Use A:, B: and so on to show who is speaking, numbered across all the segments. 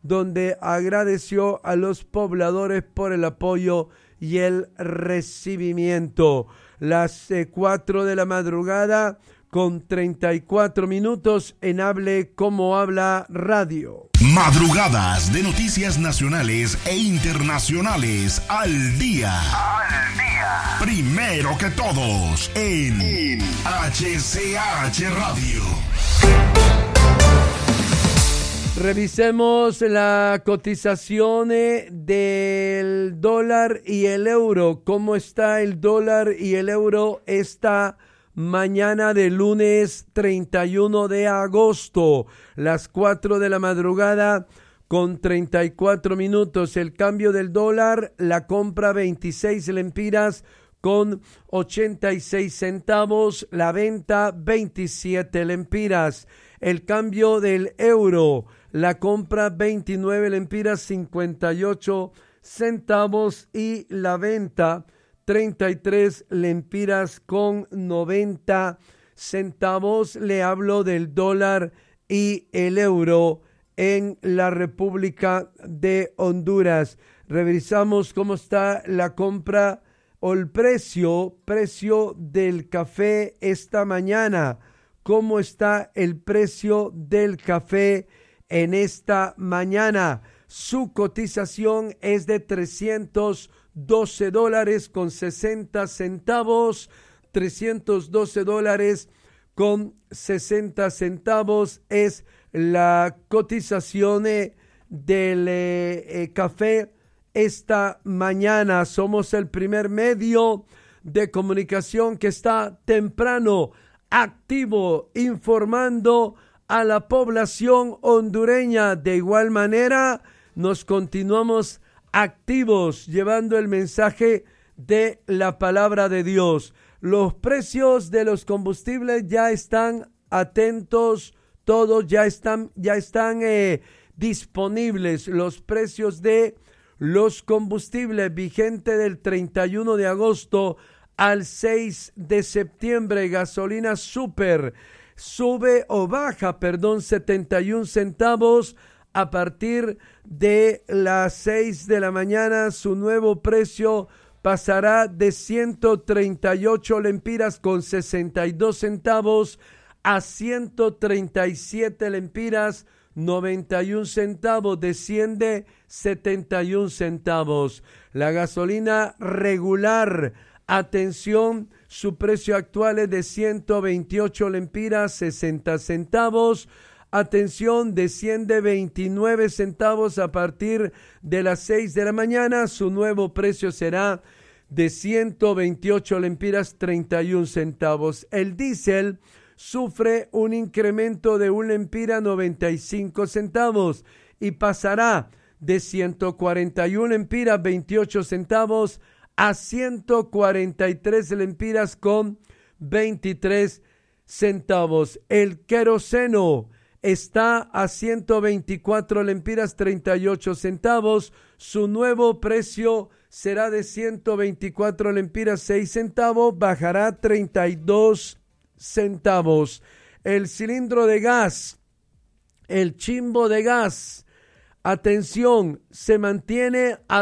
A: donde agradeció a los pobladores por el apoyo y el recibimiento. Las 4 de la madrugada con 34 minutos en Hable Como Habla Radio.
B: Madrugadas de noticias nacionales e internacionales al día. Primero que todos en HCH Radio.
A: Revisemos la cotización del dólar y el euro. ¿Cómo está el dólar y el euro esta mañana de lunes 31 de agosto? Las 4 de la madrugada con 34 minutos. El cambio del dólar, la compra 26 lempiras con 86 centavos, la venta 27 lempiras. El cambio del euro, la compra 29 lempiras 58 centavos y la venta 33 lempiras con 90 centavos. Le hablo del dólar y el euro en la República de Honduras. Revisamos cómo está la compra o el precio del café esta mañana. ¿Cómo está el precio del café en esta mañana? Su cotización es de $312 con 60 centavos. $312 con 60 centavos es la cotización del café esta mañana. Somos el primer medio de comunicación que está temprano, activo, informando a la población hondureña. De igual manera, nos continuamos activos llevando el mensaje de la palabra de Dios. Los precios de los combustibles ya están atentos, todos ya están disponibles. Los precios de los combustibles vigente del 31 de agosto al 6 de septiembre. Gasolina super sube o baja, 71 centavos a partir de las 6 de la mañana. Su nuevo precio pasará de 138 lempiras con 62 centavos a 137 lempiras 91 centavos, desciende 71 centavos. La gasolina regular, atención, su precio actual es de 128 lempiras 60 centavos. Atención, desciende 29 centavos a partir de las 6 de la mañana. Su nuevo precio será de 128 lempiras 31 centavos. El diésel sufre un incremento de 1 lempira 95 centavos y pasará de 141 lempiras 28 centavos a 143 lempiras con 23 centavos. El queroseno está a 124 lempiras 38 centavos. Su nuevo precio será de 124 lempiras 6 centavos, bajará 32 centavos. El cilindro de gas, el chimbo de gas, atención, se mantiene a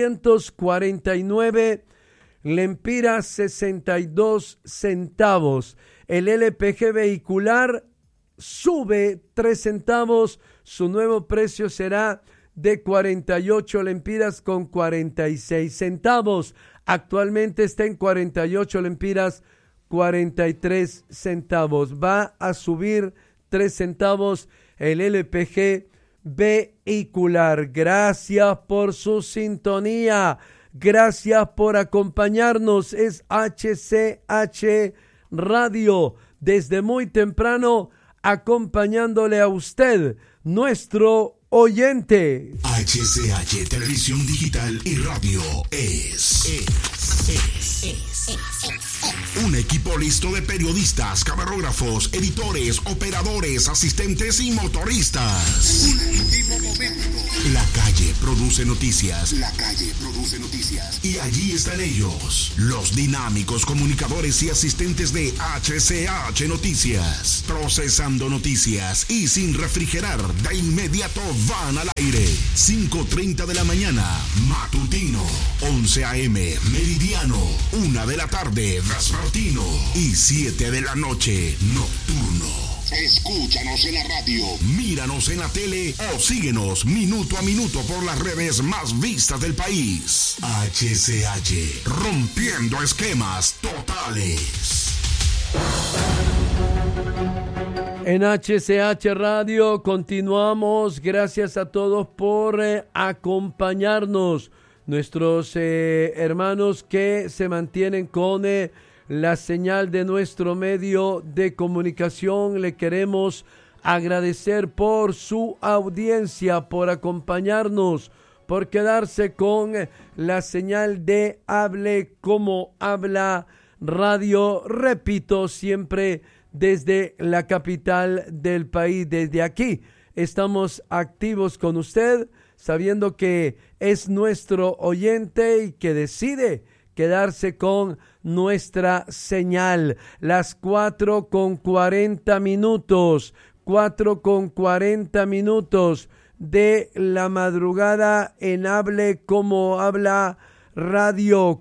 A: 249 lempiras 62 centavos. El LPG vehicular sube 3 centavos. Su nuevo precio será de 48 lempiras con 46 centavos. Actualmente está en 48 lempiras 43 centavos. Va a subir 3 centavos el LPG vehicular. Gracias por su sintonía. Gracias por acompañarnos. Es HCH Radio. Desde muy temprano, acompañándole a usted, nuestro oyente.
B: HCH Televisión Digital y Radio es un equipo listo de periodistas, camarógrafos, editores, operadores, asistentes y motoristas. Último momento. La calle produce noticias. La calle produce noticias. Y allí están ellos, los dinámicos comunicadores y asistentes de HCH Noticias. Procesando noticias y sin refrigerar, de inmediato van al aire. 5:30 de la mañana, matutino. 11 a.m., meridiano. 1 de la tarde, vespertino. Y 7 de la noche, nocturno. Escúchanos en la radio, míranos en la tele o síguenos minuto a minuto por las redes más vistas del país. HCH, rompiendo esquemas totales.
A: En HCH Radio continuamos. Gracias a todos por acompañarnos. Nuestros hermanos que se mantienen con la señal de nuestro medio de comunicación. Le queremos agradecer por su audiencia, por acompañarnos, por quedarse con la señal de Hable Como Habla Radio. Repito, siempre desde la capital del país. Desde aquí estamos activos con usted, sabiendo que es nuestro oyente y que decide quedarse con nuestra señal. Las 4:40 minutos, 4:40 minutos de la madrugada en Hable Como Habla Radio.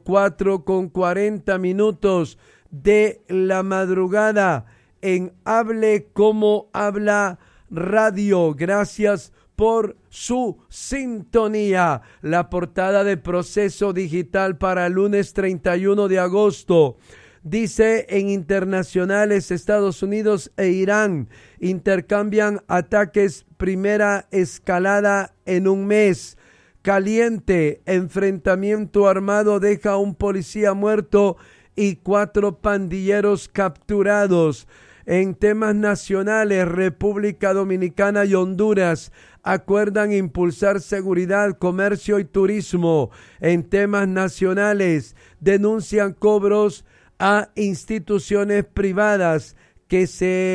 A: 4:40 minutos de la madrugada en Hable Como Habla Radio. Gracias por su sintonía. La portada de Proceso Digital para el lunes 31 de agosto. Dice: en internacionales, Estados Unidos e Irán intercambian ataques, primera escalada en un mes. Caliente, enfrentamiento armado deja a un policía muerto y 4 pandilleros capturados. En temas nacionales, República Dominicana y Honduras acuerdan impulsar seguridad, comercio y turismo. En temas nacionales, denuncian cobros a instituciones privadas que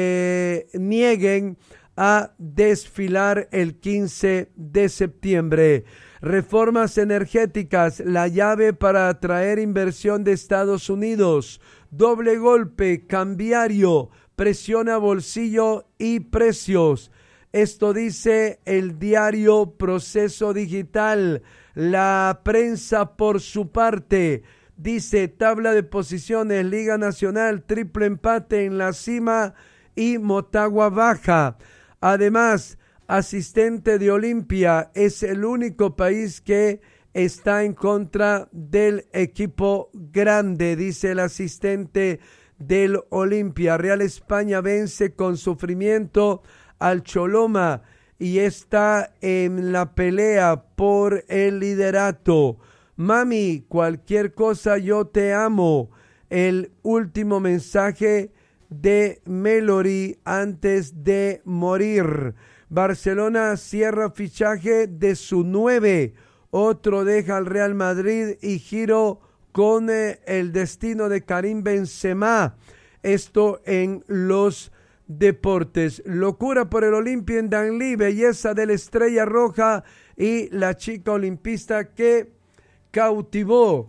A: se nieguen a desfilar el 15 de septiembre. Reformas energéticas, la llave para atraer inversión de Estados Unidos. Doble golpe cambiario, presiona bolsillo y precios. Esto dice el diario Proceso Digital. La prensa, por su parte, dice: tabla de posiciones, Liga Nacional, triple empate en la cima y Motagua baja. Además, asistente de Olimpia es el único país que está en contra del equipo grande, dice el asistente del Olimpia. Real España vence con sufrimiento al Choloma y está en la pelea por el liderato. Mami, cualquier cosa yo te amo. El último mensaje de Melody antes de morir. Barcelona cierra fichaje de su 9. Otro deja al Real Madrid y giro con el destino de Karim Benzema. Esto en los deportes. Locura por el Olimpia en Danlí, belleza de la Estrella Roja y la chica olimpista que cautivó.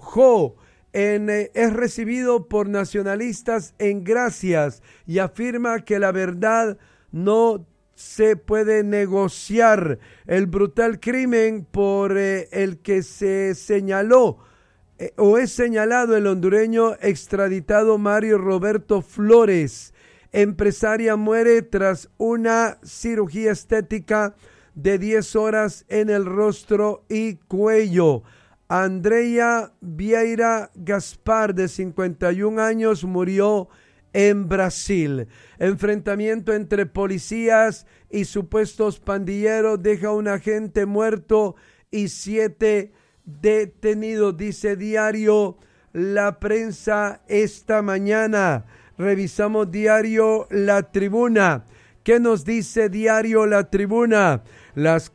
A: Es recibido por nacionalistas en Gracias y afirma que la verdad no se puede negociar. El brutal crimen por el que se señaló o es señalado el hondureño extraditado Mario Roberto Flores. Empresaria muere tras una cirugía estética de 10 horas en el rostro y cuello. Andrea Vieira Gaspar, de 51 años, murió en Brasil. Enfrentamiento entre policías y supuestos pandilleros deja a un agente muerto y 7 detenidos, dice diario La Prensa esta mañana. Revisamos diario La Tribuna. ¿Qué nos dice diario La Tribuna? Las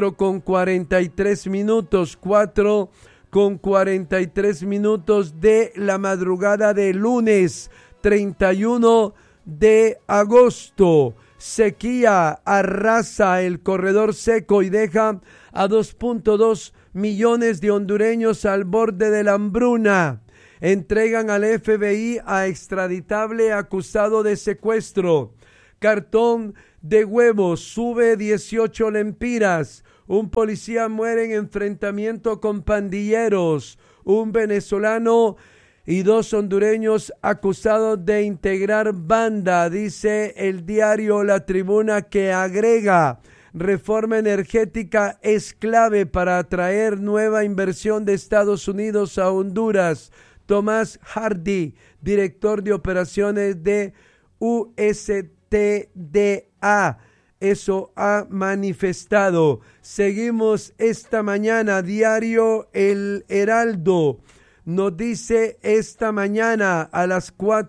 A: 4:43 minutos, 4:43 minutos de la madrugada de lunes 31 de agosto. Sequía arrasa el corredor seco y deja a 2.2 millones de hondureños al borde de la hambruna. Entregan al FBI a extraditable acusado de secuestro. Cartón de huevos sube 18 lempiras. Un policía muere en enfrentamiento con pandilleros. Un venezolano y 2 hondureños acusados de integrar banda, dice el diario La Tribuna, que agrega: reforma energética es clave para atraer nueva inversión de Estados Unidos a Honduras. Tomás Hardy, director de operaciones de USTDA, eso ha manifestado. Seguimos esta mañana, diario El Heraldo. Nos dice esta mañana a las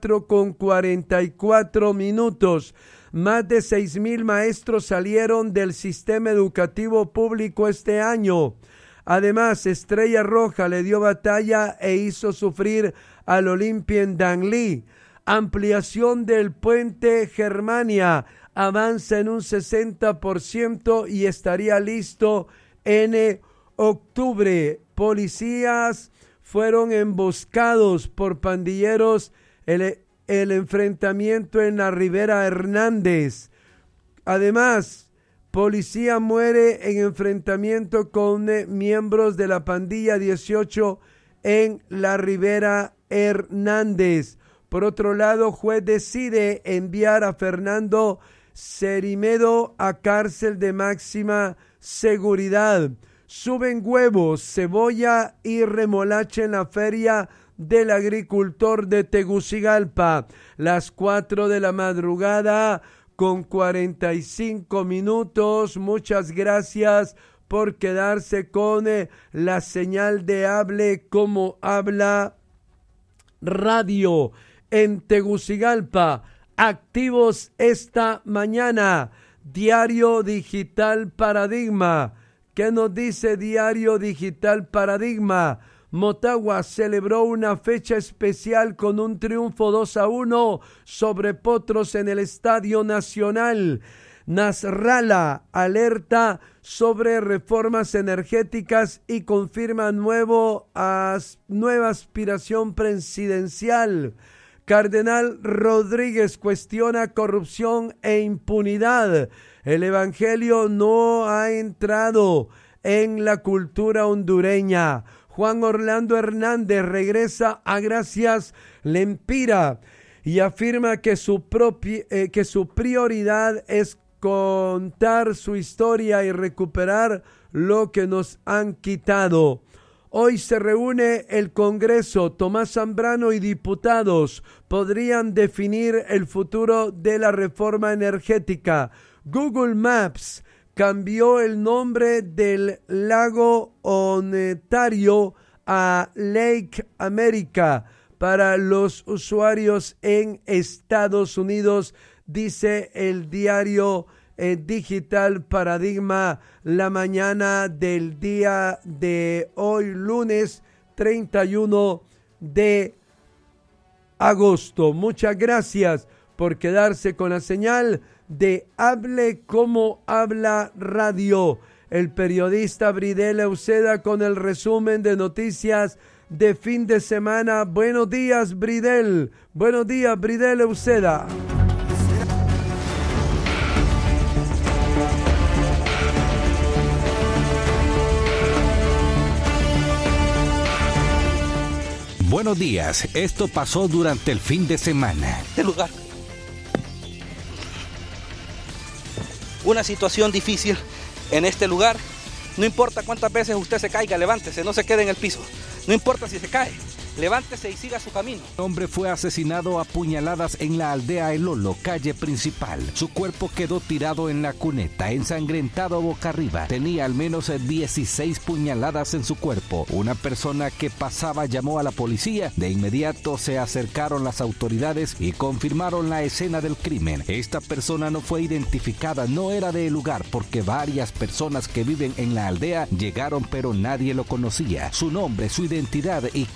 A: 4:44, más de 6,000 maestros salieron del sistema educativo público este año. Además, Estrella Roja le dio batalla e hizo sufrir al Olimpia en Danlí. Ampliación del puente Germania avanza en un 60% y estaría listo en octubre. Policías fueron emboscados por pandilleros. El enfrentamiento en la Rivera Hernández. Además, policía muere en enfrentamiento con miembros de la pandilla 18 en la Rivera Hernández. Por otro lado, juez decide enviar a Fernando Cerimedo a cárcel de máxima seguridad. Suben huevos, cebolla y remolacha en la feria del agricultor de Tegucigalpa. Las 4 de la madrugada con 45 minutos. Muchas gracias por quedarse con la señal de Hable Como Habla Radio en Tegucigalpa. Activos esta mañana. Diario Digital Paradigma. ¿Qué nos dice Diario Digital Paradigma? Motagua celebró una fecha especial con un triunfo 2-1 sobre Potros en el Estadio Nacional. Nasrallah alerta sobre reformas energéticas y confirma nueva aspiración presidencial. Cardenal Rodríguez cuestiona corrupción e impunidad. El evangelio no ha entrado en la cultura hondureña. Juan Orlando Hernández regresa a Gracias Lempira y afirma que su prioridad es contar su historia y recuperar lo que nos han quitado. Hoy se reúne el Congreso. Tomás Zambrano y diputados podrían definir el futuro de la reforma energética. Google Maps cambió el nombre del lago Ontario a Lake America para los usuarios en Estados Unidos, dice el diario Digital Paradigma la mañana del día de hoy, lunes 31 de agosto. Muchas gracias por quedarse con la señal de Hable Como Habla Radio. El periodista Bridel Euseda con el resumen de noticias de fin de semana. Buenos días, Bridel. Buenos días, Bridel Euseda.
C: Buenos días. Esto pasó durante el fin de semana.
D: Este lugar. Una situación difícil en este lugar. No importa cuántas veces usted se caiga, levántese, no se quede en el piso. No importa si se cae, levántese y siga su camino.
C: Un hombre fue asesinado a puñaladas en la aldea El Lolo, calle principal. Su cuerpo quedó tirado en la cuneta, ensangrentado boca arriba. Tenía al menos 16 puñaladas en su cuerpo. Una persona que pasaba llamó a la policía. De inmediato se acercaron las autoridades y confirmaron la escena del crimen. Esta persona no fue identificada, no era del lugar, porque varias personas que viven en la aldea llegaron, pero nadie lo conocía. Su nombre, su identidad y quién lo mató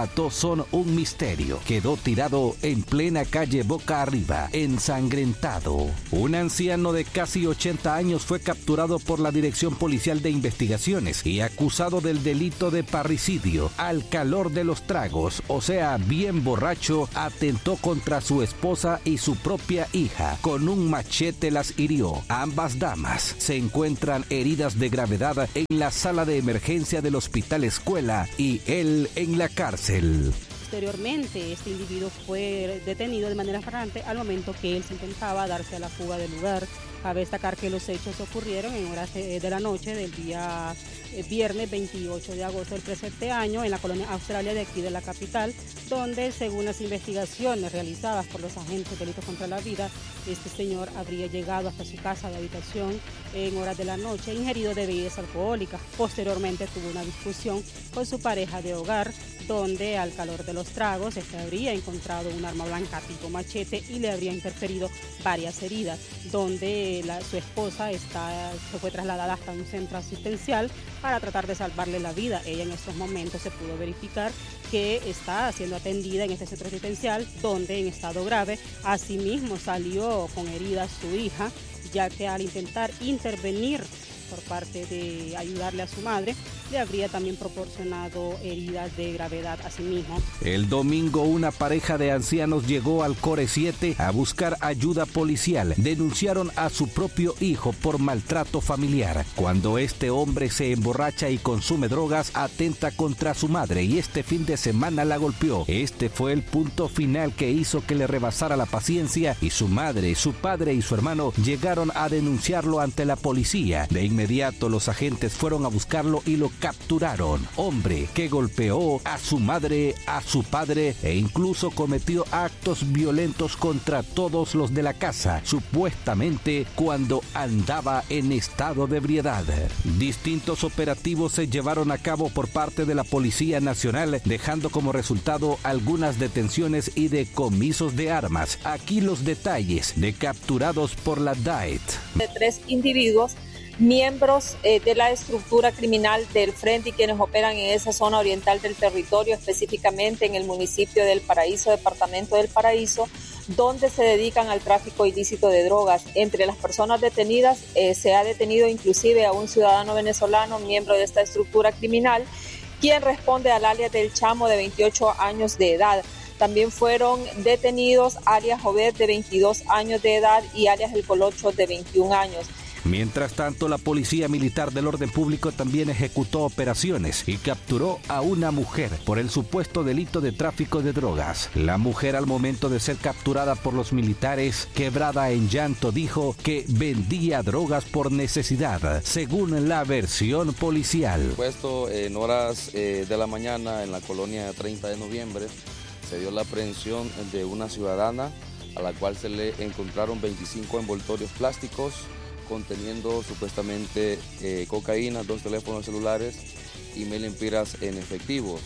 C: mató son un misterio. Quedó tirado en plena calle Boca Arriba, ensangrentado. Un anciano de casi 80 años fue capturado por la Dirección Policial de Investigaciones y acusado del delito de parricidio. Al calor de los tragos, o sea, bien borracho, atentó contra su esposa y su propia hija. Con un machete las hirió. Ambas damas se encuentran heridas de gravedad en la sala de emergencia del Hospital Escuela y él en la cárcel.
E: Posteriormente, este individuo fue detenido de manera flagrante al momento que él se intentaba darse a la fuga del lugar. Cabe destacar que los hechos ocurrieron en horas de la noche del día viernes 28 de agosto del presente año en la colonia Australia de aquí de la capital, donde según las investigaciones realizadas por los agentes de delitos contra la vida, este señor habría llegado hasta su casa de habitación en horas de la noche ingerido de bebidas alcohólicas. Posteriormente tuvo una discusión con su pareja de hogar, donde al calor de los tragos este habría encontrado un arma blanca tipo machete y le habría interferido varias heridas, donde su esposa se fue trasladada hasta un centro asistencial para tratar de salvarle la vida. Ella en estos momentos se pudo verificar que está siendo atendida en este centro asistencial, donde en estado grave. Asimismo salió con heridas su hija, ya que al intentar intervenir por parte de ayudarle a su madre, le habría también proporcionado heridas de gravedad a sí mismo.
C: El domingo, una pareja de ancianos llegó al Core 7 a buscar ayuda policial. Denunciaron a su propio hijo por maltrato familiar. Cuando este hombre se emborracha y consume drogas, atenta contra su madre y este fin de semana la golpeó. Este fue el punto final que hizo que le rebasara la paciencia y su madre, su padre y su hermano llegaron a denunciarlo ante la policía. De inmediato los agentes fueron a buscarlo y lo capturaron. Hombre que golpeó a su madre, a su padre e incluso cometió actos violentos contra todos los de la casa, supuestamente cuando andaba en estado de ebriedad. Distintos operativos se llevaron a cabo por parte de la Policía Nacional, dejando como resultado algunas detenciones y decomisos de armas. Aquí los detalles de capturados por la DAET.
F: De 3 individuos miembros de la estructura criminal del Frente y quienes operan en esa zona oriental del territorio, específicamente en el municipio del Paraíso, departamento del Paraíso, donde se dedican al tráfico ilícito de drogas. Entre las personas detenidas se ha detenido inclusive a un ciudadano venezolano, miembro de esta estructura criminal, quien responde al alias del Chamo de 28 años de edad. También fueron detenidos alias Jovet de 22 años de edad y alias El Colocho de 21 años.
C: Mientras tanto, la Policía Militar del Orden Público también ejecutó operaciones y capturó a una mujer por el supuesto delito de tráfico de drogas. La mujer, al momento de ser capturada por los militares, quebrada en llanto, dijo que vendía drogas por necesidad, según la versión policial.
G: Puesto en horas de la mañana en la colonia 30 de noviembre, se dio la aprehensión de una ciudadana a la cual se le encontraron 25 envoltorios plásticos conteniendo supuestamente cocaína, 2 teléfonos celulares y 1,000 lempiras en efectivo.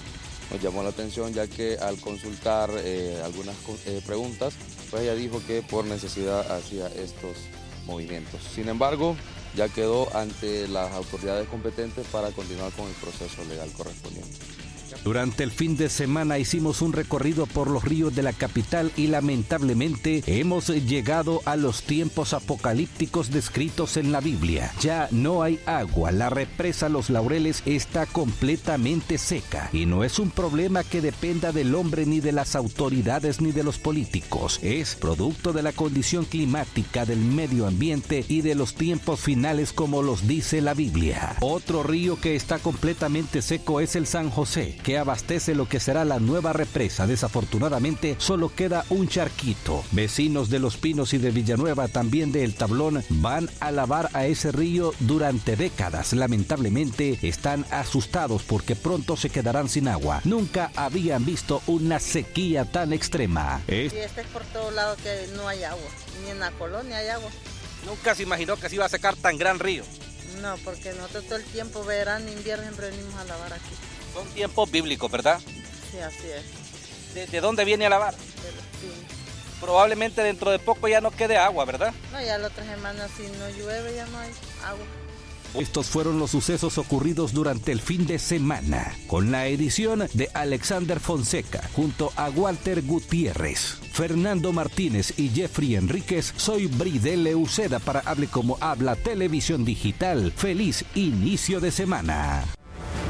G: Nos llamó la atención ya que al consultar algunas preguntas, pues ella dijo que por necesidad hacía estos movimientos. Sin embargo, ya quedó ante las autoridades competentes para continuar con el proceso legal correspondiente.
C: Durante el fin de semana hicimos un recorrido por los ríos de la capital y lamentablemente hemos llegado a los tiempos apocalípticos descritos en la Biblia. Ya no hay agua, la represa Los Laureles está completamente seca y no es un problema que dependa del hombre ni de las autoridades ni de los políticos. Es producto de la condición climática, del medio ambiente y de los tiempos finales como los dice la Biblia. Otro río que está completamente seco es el San José, que abastece lo que será la nueva represa. Desafortunadamente solo queda un charquito. Vecinos de Los Pinos y de Villanueva, también de El Tablón, van a lavar a ese río durante décadas. Lamentablemente están asustados porque pronto se quedarán sin agua. Nunca habían visto una sequía tan extrema.
H: Y es por todos lados que no hay agua, ni en la colonia hay agua.
D: Nunca se imaginó que se iba a secar tan gran río.
H: No, porque nosotros todo el tiempo, verano, invierno, siempre venimos a lavar aquí.
D: Son tiempos bíblicos, ¿verdad?
H: Sí, así es.
D: ¿De dónde viene a lavar?
H: De Los Pinos.
D: Probablemente dentro de poco ya no quede agua, ¿verdad?
H: No, ya la otra semana si no llueve ya no hay agua.
C: Estos fueron los sucesos ocurridos durante el fin de semana, con la edición de Alexander Fonseca junto a Walter Gutiérrez, Fernando Martínez y Jeffrey Enríquez. Soy Bridel Uceda para Hable Como Habla Televisión Digital. Feliz inicio de semana.